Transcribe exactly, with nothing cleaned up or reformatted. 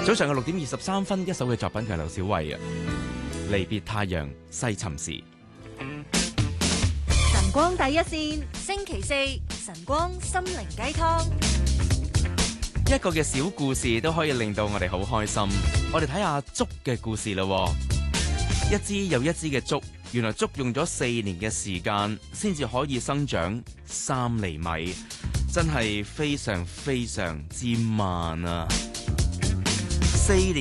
早上嘅六點二十三分，一首嘅作品就係劉小慧啊，《離別太陽西沉時》。 晨光第一線，星期四晨光心靈雞湯。 一個嘅小故事都可以令到我哋好開心。我哋睇下竹嘅故事啦。一支又一支嘅竹，原來竹用咗四年嘅時間先至可以生長三厘米，真係非常非常之慢啊！四年。